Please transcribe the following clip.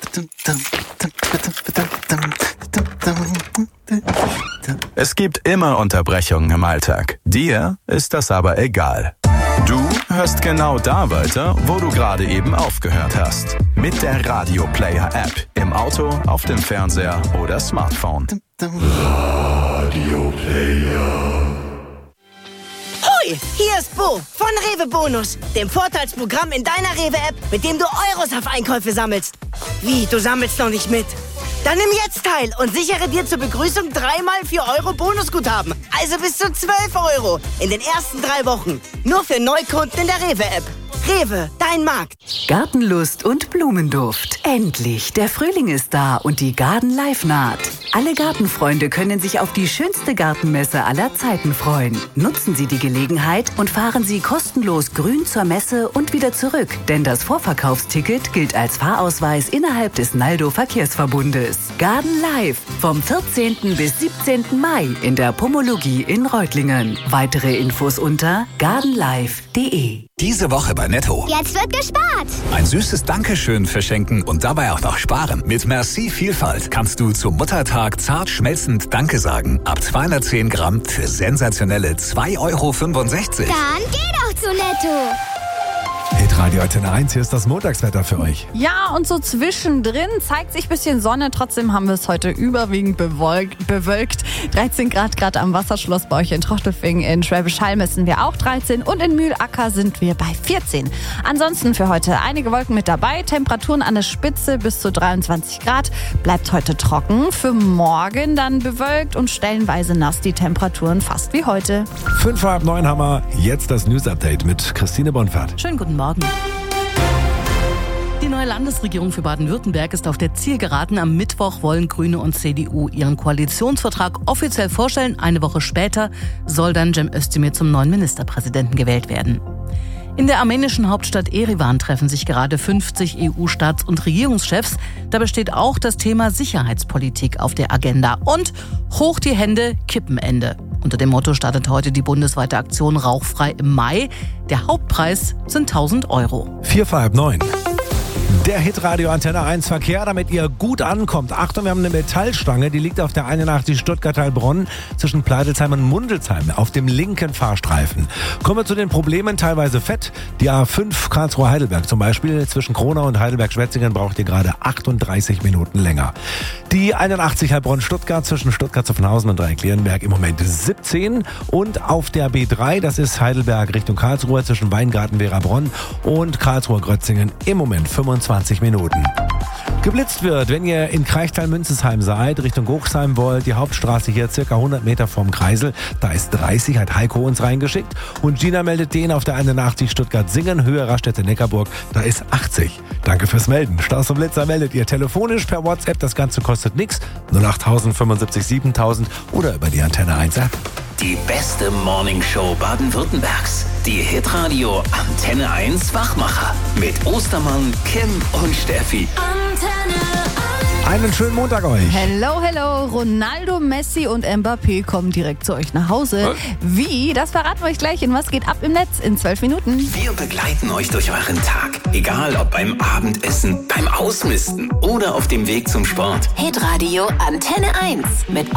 Es gibt immer Unterbrechungen im Alltag. Dir ist das aber egal. Du hörst genau da weiter, wo du gerade eben aufgehört hast. Mit der Radio Player App. Im Auto, auf dem Fernseher oder Smartphone. Radio Player. Hoi, hier ist Bo von Rewe Bonus, dem Vorteilsprogramm in deiner Rewe-App, mit dem du Euros auf Einkäufe sammelst. Wie, du sammelst noch nicht mit? Dann nimm jetzt teil und sichere dir zur Begrüßung 3x 4 Euro Bonusguthaben. Also bis zu 12 Euro in den ersten 3 Wochen. Nur für Neukunden in der Rewe-App. Rewe, dein Markt. Gartenlust und Blumenduft. Endlich, der Frühling ist da und die Garden Live naht. Alle Gartenfreunde können sich auf die schönste Gartenmesse aller Zeiten freuen. Nutzen Sie die Gelegenheit und fahren Sie kostenlos grün zur Messe und wieder zurück. Denn das Vorverkaufsticket gilt als Fahrausweis innerhalb des Naldo Verkehrsverbundes. Garden Live vom 14. bis 17. Mai in der Pomologie in Reutlingen. Weitere Infos unter gardenlive.de. Diese Woche bei Netto. Jetzt wird gespart. Ein süßes Dankeschön verschenken und dabei auch noch sparen. Mit Merci Vielfalt kannst du zum Muttertag zart schmelzend Danke sagen. Ab 210 Gramm für sensationelle 2,65 Euro. Dann geh doch zu Netto. Hitradio Antenne 1, hier ist das Montagswetter für euch. Ja, und so zwischendrin zeigt sich ein bisschen Sonne. Trotzdem haben wir es heute überwiegend bewölkt. 13 Grad gerade am Wasserschloss bei euch in Trochtelfingen. In Schwäbisch Hall messen wir auch 13 und in Mühlacker sind wir bei 14. Ansonsten für heute einige Wolken mit dabei. Temperaturen an der Spitze bis zu 23 Grad. Bleibt heute trocken. Für morgen dann bewölkt und stellenweise nass. Die Temperaturen fast wie heute. 8:55 haben wir jetzt das News-Update mit Christine Bonfahrt. Schönen guten Morgen. Die neue Landesregierung für Baden-Württemberg ist auf der Zielgeraden. Am Mittwoch wollen Grüne und CDU ihren Koalitionsvertrag offiziell vorstellen. Eine Woche später soll dann Cem Özdemir zum neuen Ministerpräsidenten gewählt werden. In der armenischen Hauptstadt Erivan treffen sich gerade 50 EU-Staats- und Regierungschefs. Dabei steht auch das Thema Sicherheitspolitik auf der Agenda. Und hoch die Hände, Kippenende. Unter dem Motto startet heute die bundesweite Aktion Rauchfrei im Mai. Der Hauptpreis sind 1.000 Euro. 8:45. Der Hitradio Antenne 1 Verkehr, damit ihr gut ankommt. Achtung, wir haben eine Metallstange, die liegt auf der 81 Stuttgart-Heilbronn zwischen Pleidelsheim und Mundelsheim auf dem linken Fahrstreifen. Kommen wir zu den Problemen, teilweise fett. Die A5 Karlsruhe-Heidelberg zum Beispiel zwischen Kronau und Heidelberg-Schwetzingen braucht ihr gerade 38 Minuten länger. Die 81 Heilbronn-Stuttgart zwischen Stuttgart-Zuffenhausen und Dreieck-Lierenberg im Moment 17. Und auf der B3, das ist Heidelberg Richtung Karlsruhe zwischen Weingarten-Werabronn und Karlsruhe-Grötzingen im Moment 25 Minuten. Geblitzt wird, wenn ihr in Kraichtal-Münzesheim seid, Richtung Hochsheim wollt, die Hauptstraße hier circa 100 Meter vom Kreisel, da ist 30, hat Heiko uns reingeschickt. Und Gina meldet den auf der 81 Stuttgart-Singen, Höhe Raststätte-Neckarburg, da ist 80. Danke fürs Melden. Staus und Blitzer meldet ihr telefonisch per WhatsApp, das Ganze kostet nichts. 08000 75 7000 oder über die Antenne 1 App. Die beste Morningshow Baden-Württembergs. Die Hitradio Antenne 1 Wachmacher. Mit Ostermann, Kim und Steffi. Antenne 1. Einen schönen Montag euch. Hello, hello. Ronaldo, Messi und Mbappé kommen direkt zu euch nach Hause. Wie? Das verraten wir euch gleich in Was geht ab im Netz in 12 Minuten. Wir begleiten euch durch euren Tag. Egal ob beim Abendessen, beim Ausmisten oder auf dem Weg zum Sport. Hitradio Antenne 1 mit